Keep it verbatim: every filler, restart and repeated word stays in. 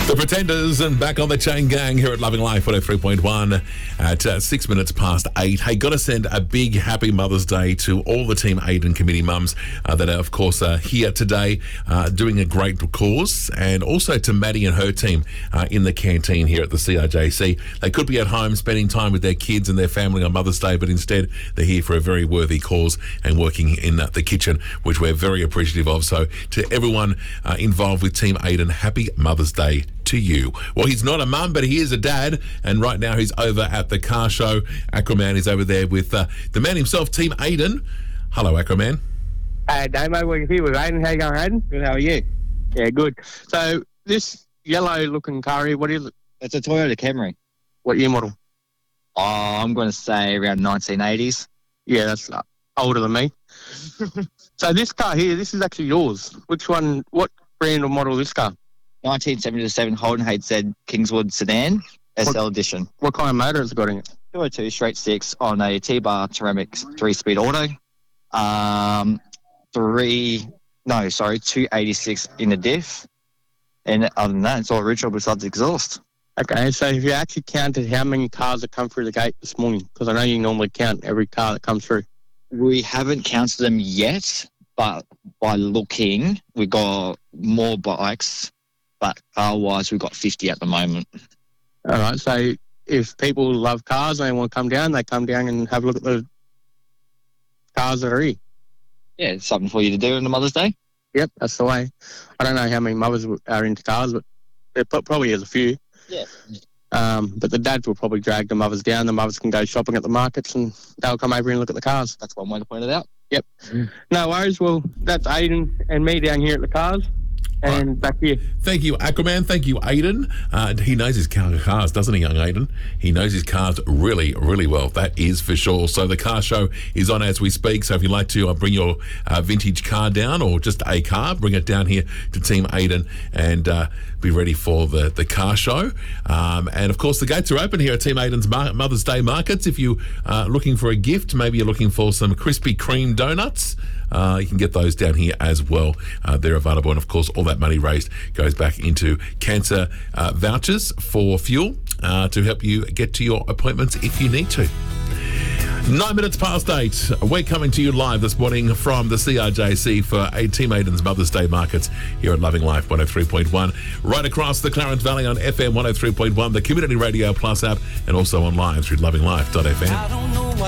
The Pretenders and Back on the Chain Gang here at Loving Life one oh three point one at uh, six minutes past eight. Hey, got to send a big happy Mother's Day to all the Team Aiden committee mums uh, that are, of course, uh, here today uh, doing a great cause, and also to Maddie and her team uh, in the canteen here at the C R J C. They could be at home spending time with their kids and their family on Mother's Day, but instead they're here for a very worthy cause and working in uh, the kitchen, which we're very appreciative of. So to everyone uh, involved with Team Aiden, happy Mother's Day to you. Well, he's not a mum, but he is a dad, and right now he's over at the car show. Aquaman is over there with uh, the man himself, Team Aiden. Hello, Aquaman. Hey, Damo, we're here with Aiden. How you going, Aiden? Good, how are you? Yeah, good. So, this yellow-looking car here, what is it? It's a Toyota Camry. What year model? Oh, I'm going to say around nineteen eighties. Yeah, that's uh, older than me. So, this car here, this is actually yours. Which one, what brand or model is this car? nineteen seventy-seven Holden H Z Kingswood Sedan, S L what, Edition. What kind of motor has it got in it? two oh two straight six on a T-Bar ceramic three-speed auto. Um, three, no, sorry, two eighty-six in the diff. And other than that, it's all original besides exhaust. Okay, so if you actually counted how many cars that come through the gate this morning, because I know you normally count every car that comes through. We haven't counted them yet, but by looking, we got more bikes. But car-wise, we've got fifty at the moment. All right, so if people love cars and they want to come down, they come down and have a look at the cars that are here. Yeah, it's something for you to do on the Mother's Day. Yep, that's the way. I don't know how many mothers are into cars, but there probably is a few. Yeah. Um, but the dads will probably drag the mothers down. The mothers can go shopping at the markets and they'll come over and look at the cars. That's one way to point it out. Yep. No worries. Well, that's Aiden and me down here at the cars. And right. Back here. Thank you, Aquaman. Thank you, Aiden. Uh, he knows his cars, doesn't he, young Aiden? He knows his cars really, really well. That is for sure. So the car show is on as we speak. So if you'd like to uh, bring your uh, vintage car down, or just a car, bring it down here to Team Aiden and uh, be ready for the, the car show. Um, and, of course, the gates are open here at Team Aiden's Mar- Mother's Day Markets. If you're uh, looking for a gift, maybe you're looking for some Krispy Kreme donuts, Uh, you can get those down here as well. Uh, they're available, and of course all that money raised goes back into cancer uh, vouchers for fuel uh, to help you get to your appointments if you need to. Nine minutes past eight. We're coming to you live this morning from the C R J C for a Team Aiden's Mother's Day Markets here at Loving Life one oh three point one. Right across the Clarence Valley on F M one oh three point one, the Community Radio Plus app, and also online through loving life dot f m.